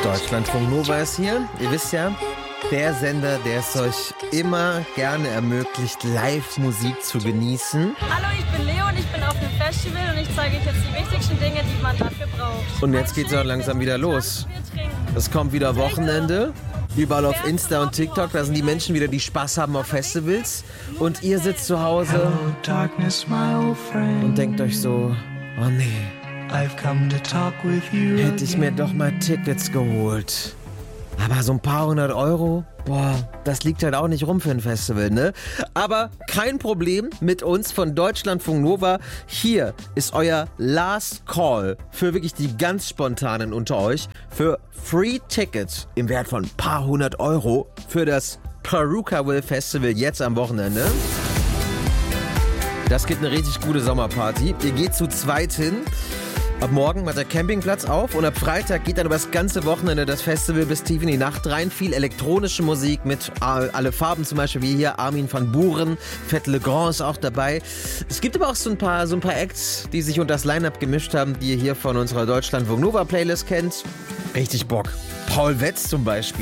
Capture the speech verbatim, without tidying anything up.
Deutschlandfunk Nova ist hier. Ihr wisst ja, der Sender, der es euch immer gerne ermöglicht, Live-Musik zu genießen. Hallo, ich bin Leo und ich bin auf einem Festival und ich zeige euch jetzt die wichtigsten Dinge, die man dafür braucht. Und jetzt geht's auch langsam wieder los. Es kommt wieder Wochenende. Überall auf Insta und TikTok, da sind die Menschen wieder, die Spaß haben auf Festivals. Und ihr sitzt zu Hause und denkt euch so, oh nee, hätte ich mir doch mal Tickets geholt. Aber so ein paar hundert Euro, boah, das liegt halt auch nicht rum für ein Festival, ne? Aber kein Problem mit uns von Deutschlandfunk Nova. Hier ist euer Last Call für wirklich die ganz Spontanen unter euch für Free Tickets im Wert von ein paar hundert Euro für das Purukaville Festival jetzt am Wochenende. Das gibt eine richtig gute Sommerparty. Ihr geht zu zweit hin. Ab morgen macht der Campingplatz auf und ab Freitag geht dann über das ganze Wochenende das Festival bis tief in die Nacht rein. Viel elektronische Musik mit alle Farben, zum Beispiel wie hier Armin van Buuren, Fett Le Grand ist auch dabei. Es gibt aber auch so ein paar, so ein paar Acts, die sich unter das Line-Up gemischt haben, die ihr hier von unserer Deutschlandfunk Nova Playlist kennt. Richtig Bock. Paul Wetz zum Beispiel.